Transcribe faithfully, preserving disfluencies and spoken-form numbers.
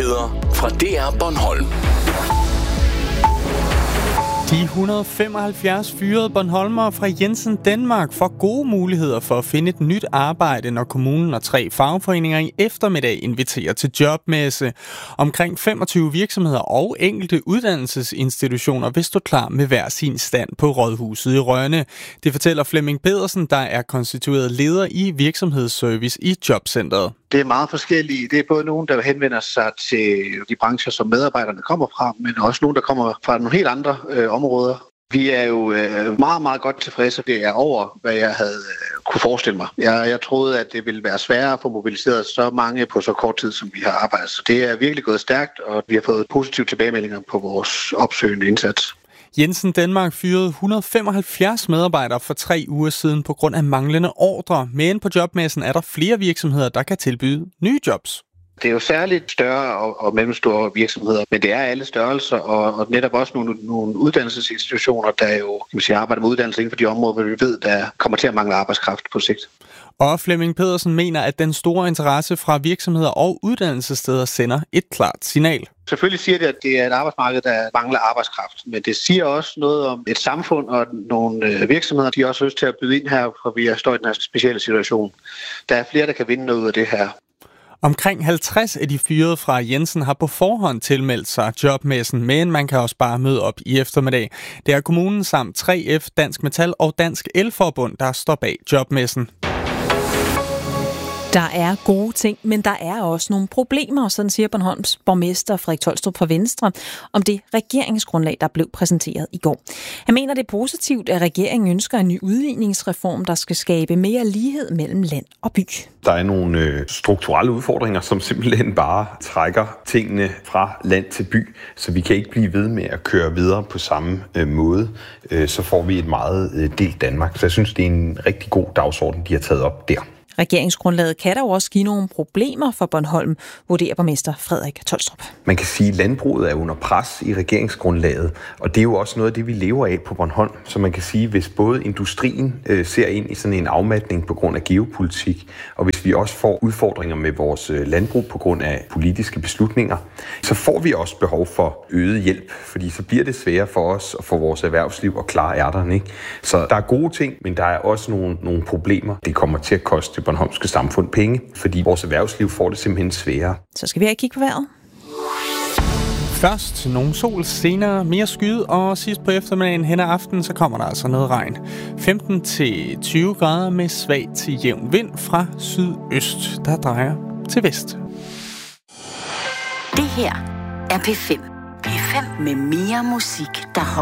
Nyheder fra D R Bornholm. De et hundrede og femoghalvfjerds fyrede bornholmere fra Jensen Danmark får gode muligheder for at finde et nyt arbejde, når kommunen og tre fagforeninger i eftermiddag inviterer til jobmesse. Omkring femogtyve virksomheder og enkelte uddannelsesinstitutioner vil stå klar med hver sin stand på Rådhuset i Rønne. Det fortæller Flemming Pedersen, der er konstitueret leder i virksomhedsservice i Jobcentret. Det er meget forskellige. Det er både nogen, der henvender sig til de brancher, som medarbejderne kommer fra, men også nogen, der kommer fra nogle helt andre øh, områder. Vi er jo øh, meget, meget godt tilfredse. Det er over, hvad jeg havde øh, kunne forestille mig. Jeg, jeg troede, at det ville være sværere at få mobiliseret så mange på så kort tid, som vi har arbejdet. Så det er virkelig gået stærkt, og vi har fået positive tilbagemeldinger på vores opsøgende indsats. Jensen Danmark fyrede et hundrede og femoghalvfjerds medarbejdere for tre uger siden på grund af manglende ordre. Men på jobmessen er der flere virksomheder, der kan tilbyde nye jobs. Det er jo særligt større og, og mellemstore virksomheder, men det er alle størrelser, og, og netop også nogle, nogle uddannelsesinstitutioner, der jo kan man sige, arbejder med uddannelse inden for de områder, hvor vi ved, der kommer til at mangle arbejdskraft på sigt. Og Flemming Pedersen mener, at den store interesse fra virksomheder og uddannelsessteder sender et klart signal. Selvfølgelig siger det, at det er et arbejdsmarked, der mangler arbejdskraft, men det siger også noget om et samfund og nogle virksomheder, de har også lyst til at byde ind her, for vi står i den her specielle situation. Der er flere, der kan vinde noget ud af det her. Omkring halvtreds af de fyrede fra Jensen har på forhånd tilmeldt sig jobmessen, men man kan også bare møde op i eftermiddag. Det er kommunen samt tre F, Dansk Metal og Dansk Elforbund, der står bag jobmessen. Der er gode ting, men der er også nogle problemer, sådan siger Bornholms borgmester Frederik Tolstrup fra Venstre om det regeringsgrundlag, der blev præsenteret i går. Han mener, det er positivt, at regeringen ønsker en ny udligningsreform, der skal skabe mere lighed mellem land og by. Der er nogle øh, strukturelle udfordringer, som simpelthen bare trækker tingene fra land til by, så vi kan ikke blive ved med at køre videre på samme øh, måde. Øh, så får vi et meget øh, delt Danmark. Så jeg synes, det er en rigtig god dagsorden, de har taget op der. Regeringsgrundlaget kan der jo også give nogle problemer for Bornholm, vurderer borgmester Frederik Tolstrup. Man kan sige, at landbruget er under pres i regeringsgrundlaget, og det er jo også noget af det, vi lever af på Bornholm. Så man kan sige, at hvis både industrien øh, ser ind i sådan en afmatning på grund af geopolitik, og hvis vi også får udfordringer med vores øh, landbrug på grund af politiske beslutninger, så får vi også behov for øget hjælp, fordi så bliver det sværere for os og for vores erhvervsliv at klare ærterne, ikke? Så der er gode ting, men der er også nogle, nogle problemer. Det kommer til at koste bornholmske samfund penge, fordi vores erhvervsliv får det simpelthen sværere. Så skal vi have kigge på vejret. Først nogle sol, senere mere skyde, og sidst på eftermiddagen hen ad aftenen, så kommer der altså noget regn. femten til tyve grader med svag til jævn vind fra sydøst, der drejer til vest. Det her er P fem. P fem med mere musik, der